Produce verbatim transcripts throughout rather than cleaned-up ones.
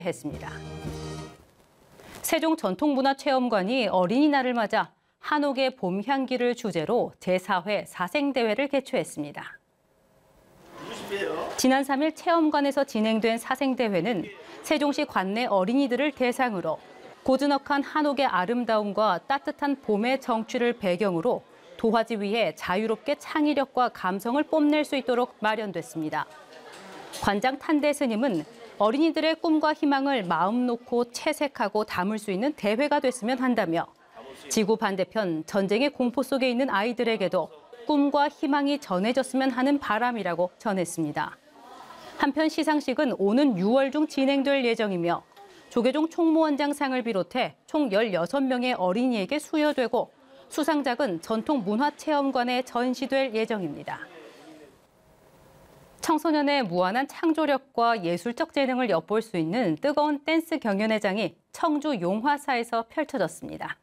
했습니다. 세종 전통문화체험관이 어린이날을 맞아 한옥의 봄 향기를 주제로 제사 회 사생대회를 개최했습니다. 지난 삼 일 체험관에서 진행된 사생대회는 세종시 관내 어린이들을 대상으로 고즈넉한 한옥의 아름다움과 따뜻한 봄의 정취를 배경으로 도화지 위에 자유롭게 창의력과 감성을 뽐낼 수 있도록 마련됐습니다. 관장 탄대 스님은 어린이들의 꿈과 희망을 마음 놓고 채색하고 담을 수 있는 대회가 됐으면 한다며 지구 반대편 전쟁의 공포 속에 있는 아이들에게도 꿈과 희망이 전해졌으면 하는 바람이라고 전했습니다. 한편 시상식은 오는 유월 중 진행될 예정이며 조계종 총무원장상을 비롯해 총 열여섯 명의 어린이에게 수여되고 수상작은 전통문화체험관에 전시될 예정입니다. 청소년의 무한한 창조력과 예술적 재능을 엿볼 수 있는 뜨거운 댄스 경연회장이 청주 용화사에서 펼쳐졌습니다.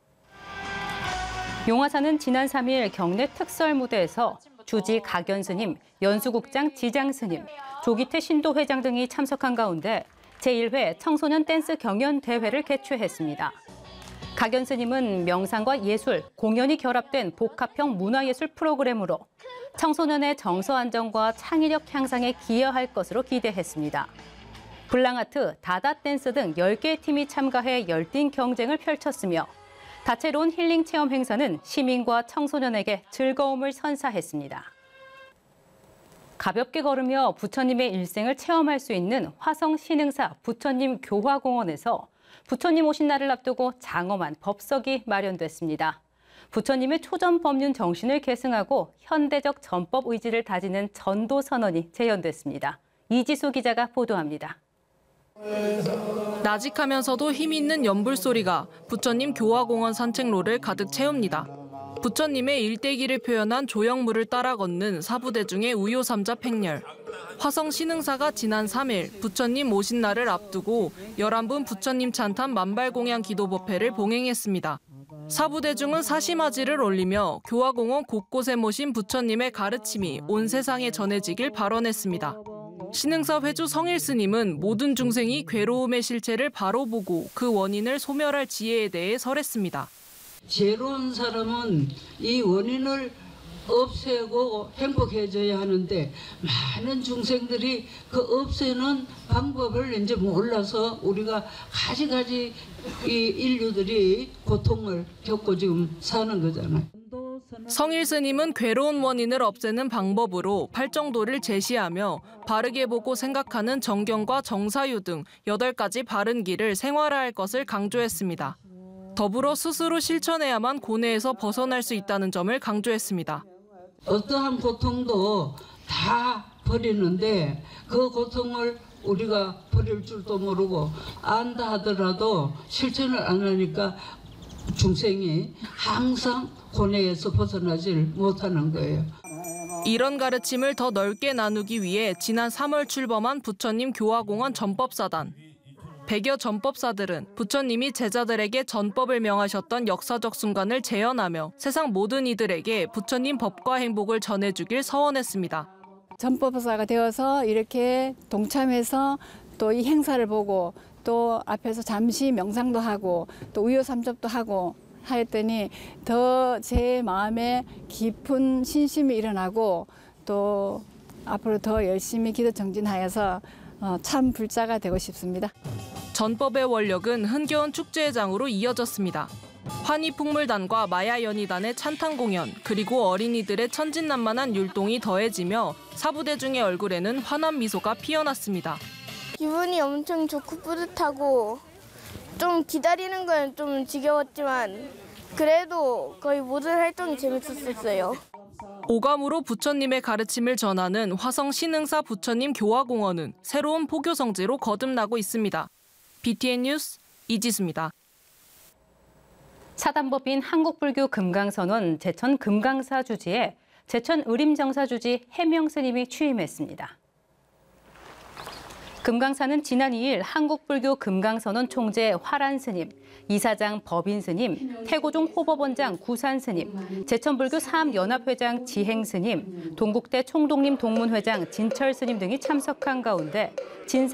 용화사는 지난 삼 일 경내 특설 무대에서 주지 각연 스님, 연수국장 지장 스님, 조기태 신도회장 등이 참석한 가운데 제일 회 청소년 댄스 경연 대회를 개최했습니다. 각연 스님은 명상과 예술, 공연이 결합된 복합형 문화예술 프로그램으로 청소년의 정서 안정과 창의력 향상에 기여할 것으로 기대했습니다. 블랑아트, 다다 댄스 등 열 개의 팀이 참가해 열띤 경쟁을 펼쳤으며 다채로운 힐링 체험 행사는 시민과 청소년에게 즐거움을 선사했습니다. 가볍게 걸으며 부처님의 일생을 체험할 수 있는 화성 신흥사 부처님 교화공원에서 부처님 오신 날을 앞두고 장엄한 법석이 마련됐습니다. 부처님의 초전 법륜 정신을 계승하고 현대적 전법 의지를 다지는 전도 선언이 재현됐습니다. 이지수 기자가 보도합니다. 나직하면서도 힘있는 연불소리가 부처님 교화공원 산책로를 가득 채웁니다. 부처님의 일대기를 표현한 조형물을 따라 걷는 사부대중의 우요삼자 팽렬. 화성 신흥사가 지난 삼 일 부처님 오신 날을 앞두고 열한 분 부처님 찬탄 만발공양 기도법회를 봉행했습니다. 사부대중은 사시마지를 올리며 교화공원 곳곳에 모신 부처님의 가르침이 온 세상에 전해지길 발언했습니다. 신흥사 회주 성일 스님은 모든 중생이 괴로움의 실체를 바로 보고 그 원인을 소멸할 지혜에 대해 설했습니다. 지혜로운 사람은 이 원인을 없애고 행복해져야 하는데 많은 중생들이 그 없애는 방법을 이제 몰라서 우리가 가지가지 이 인류들이 고통을 겪고 지금 사는 거잖아요. 성일 스님은 괴로운 원인을 없애는 방법으로 팔정도를 제시하며 바르게 보고 생각하는 정경과 정사유 등 여덟 가지 바른 길을 생활화할 것을 강조했습니다. 더불어 스스로 실천해야만 고뇌에서 벗어날 수 있다는 점을 강조했습니다. 어떠한 고통도 다 버리는데 그 고통을 우리가 버릴 줄도 모르고 안다 하더라도 실천을 안 하니까 중생이 항상 고뇌에서 벗어나질 못하는 거예요. 이런 가르침을 더 넓게 나누기 위해 지난 삼월 출범한 부처님 교화공원 전법사단. 백여 전법사들은 부처님이 제자들에게 전법을 명하셨던 역사적 순간을 재현하며 세상 모든 이들에게 부처님 법과 행복을 전해주길 서원했습니다. 전법사가 되어서 이렇게 동참해서 또 이 행사를 보고 또 앞에서 잠시 명상도 하고 또 우요삼접도 하고 하였더니 더 제 마음에 깊은 신심이 일어나고 또 앞으로 더 열심히 기도 정진하여서 참 불자가 되고 싶습니다. 전법의 원력은 흥겨운 축제장으로 이어졌습니다. 환희풍물단과 마야연희단의 찬탄 공연, 그리고 어린이들의 천진난만한 율동이 더해지며 사부대중의 얼굴에는 환한 미소가 피어났습니다. 기분이 엄청 좋고 뿌듯하고 좀 기다리는 건 좀 지겨웠지만 그래도 거의 모든 활동이 재밌었어요. 오감으로 부처님의 가르침을 전하는 화성 신흥사 부처님 교화공원은 새로운 포교 성지로 거듭나고 있습니다. 비티엔 뉴스 이지수입니다. 사단법인 한국불교 금강선원 제천 금강사 주지에 제천 의림정사 주지 해명 스님이 취임했습니다. 금강사는 지난 이 일 한국불교 금강선원 총재 화란 스님, 이사장 법인 스님, 태고종 호법원장 구산 스님, 제천불교 사암연합회장 지행 스님, 동국대 총독림 동문회장 진철 스님 등이 참석한 가운데 진